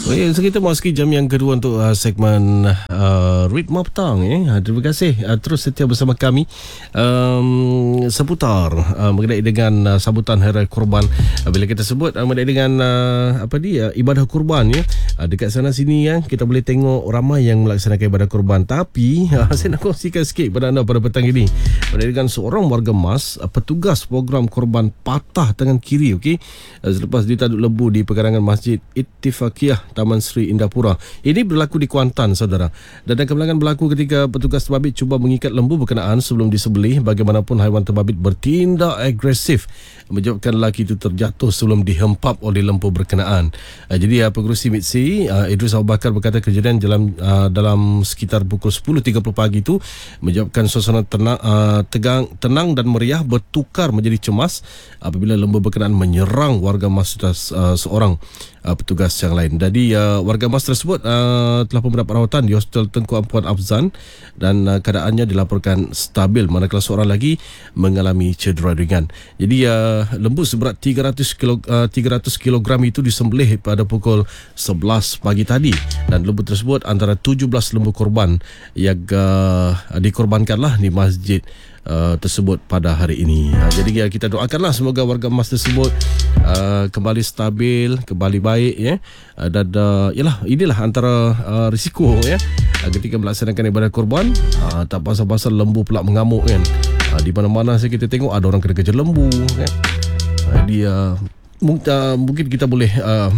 Okay, so kita masuki jam yang kedua untuk segmen Ritma Petang. Terima kasih terus setia bersama kami seputar mengenai dengan sambutan Hari Raya Korban. Bila kita sebut mengenai dengan ibadah korban, dekat sana sini kita boleh tengok ramai yang melaksanakan ibadah korban. Tapi saya nak kongsikan sikit pada anda pada petang ini mengenai dengan seorang warga Mas, petugas program korban patah tangan kiri, selepas ditaduk lembu di pekarangan Masjid Ittifaqiyah Taman Sri Indapura. Ini berlaku di Kuantan, saudara. Dan kebelangan berlaku ketika petugas terbabit cuba mengikat lembu berkenaan sebelum disembelih. Bagaimanapun haiwan terbabit bertindak agresif, menyebabkan lelaki itu terjatuh sebelum dihempap oleh lembu berkenaan. Jadi pengerusi MITSI Idris Abu Bakar berkata kejadian dalam sekitar pukul 10.30 pagi itu menyebabkan suasana tenang dan meriah bertukar menjadi cemas apabila lembu berkenaan menyerang warga Mas seorang petugas yang lain. Jadi warga Mas tersebut telah mendapat rawatan di Hospital Tengku Ampuan Afzan dan keadaannya dilaporkan stabil, manakala seorang lagi mengalami cedera ringan. Jadi lembu seberat 300 kg itu disembelih pada pukul 11 pagi tadi, dan lembu tersebut antara 17 lembu korban yang dikorbankanlah di masjid tersebut pada hari ini. Jadi kita doakanlah semoga warga Mas tersebut kembali stabil, kembali baik, dan inilah antara risiko ketika melaksanakan ibadah korban. Tak pasal-pasal lembu pula mengamuk kan. Di mana-mana kita tengok ada orang kena kejar lembu kan. Mungkin kita boleh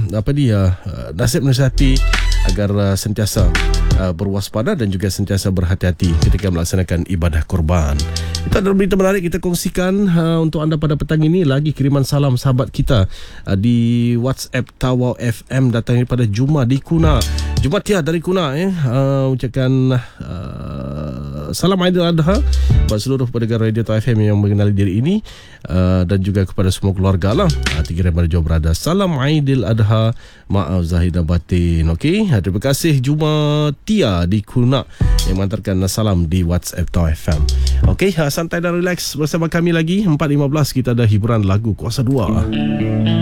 nasihati agar sentiasa berwaspada dan juga sentiasa berhati-hati ketika melaksanakan ibadah korban. Itu adalah berita menarik kita kongsikan untuk anda pada petang ini. Lagi kiriman salam sahabat kita di WhatsApp Tawau FM datang daripada Juma di Kuna. Jumatia dari Kuna ucapkan salam Aidil Adha kepada seluruh pendengar Radio Tawau FM yang mengenali diri ini, dan juga kepada semua keluarga lah. Tiga mana jauh berada. Salam Aidil Adha, maaf zahir dan batin. Terima kasih Jumatia di Kuna yang mengantarkan salam di WhatsApp Tawau FM. Santai dan relax bersama kami lagi. 4.15 kita ada hiburan lagu Kuasa 2.